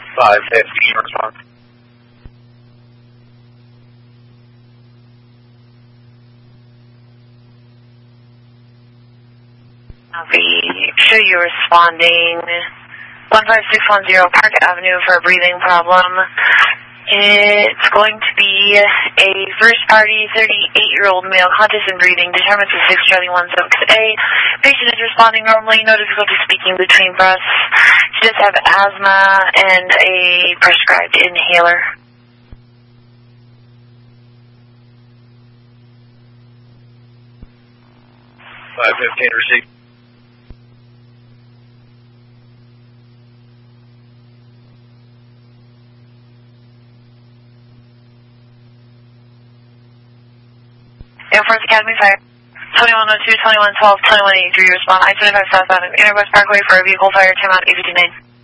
515 response. Show you responding 15610 Park Avenue for a breathing problem. It's going to be a first party 38-year-old male conscious and breathing, determined to 6 Charlie 176A. Patient is responding normally, no difficulty speaking between breaths. She does have asthma and a prescribed inhaler. Received. Air Force Academy Fire 2102, 2112, 2183, respond I-25 southbound of Inner West Parkway for a vehicle fire, timeout 859.